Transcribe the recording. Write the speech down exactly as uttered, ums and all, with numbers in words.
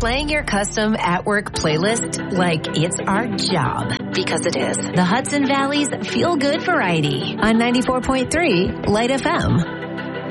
playing your custom at-work playlist like it's our job. Because it is. The Hudson Valley's feel-good variety on ninety-four point three Light F M.